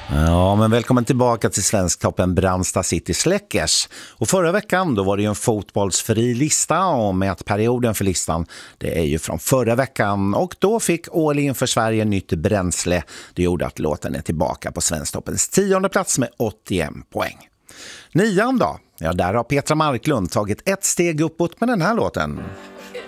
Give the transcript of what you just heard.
Ja, men välkommen tillbaka till Svensktoppen Brandsta City Släckers. Och förra veckan då var det ju en fotbollsfri lista och mätperioden för listan det är ju från förra veckan. Och då fick All In för Sverige nytt bränsle. Det gjorde att låten är tillbaka på Svensktoppens 10:e plats med 81 poäng. 9:an då? Ja, där har Petra Marklund tagit ett steg uppåt med den här låten.